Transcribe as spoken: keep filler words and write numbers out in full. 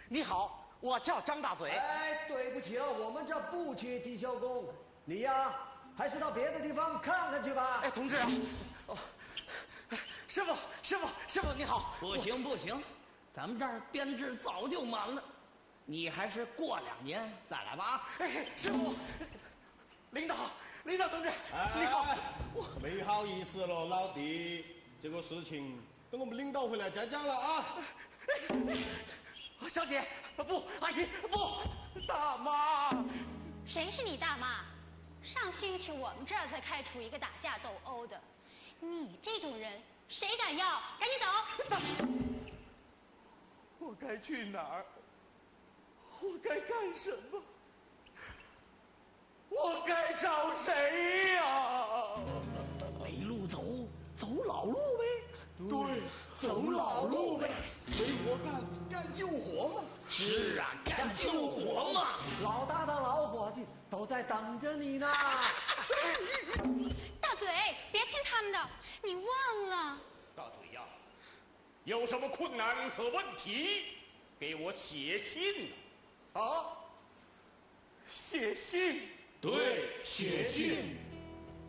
你好，我叫张大嘴。 哎，对不起啊，我们这不缺技校工，你呀，还是到别的地方看看去吧。 哎，同志啊，哦，师傅，师傅，师傅你好。 不行不行，咱们这儿编制早就满了，你还是过两年再来吧。 哎，师傅，领导，领导同志， 哎、 你好。 我没好意思了，老弟，这个事情等我们领导回来再讲了啊。 小姐，不，阿姨，不，大妈。 谁是你大妈？上星期我们这儿才开除一个打架斗殴的，你这种人谁敢要？赶紧走！ 我该去哪儿？我该干什么？我该找谁呀？ 没路走，走老路呗。 对，走老路呗。没活干，干救活嘛。 是啊，干救活嘛。 老大当老伙计都在等着你呢。 大嘴，别听他们的，你忘了。 大嘴呀，有什么困难和问题，给我写信啊！ 写信？ 对，写信。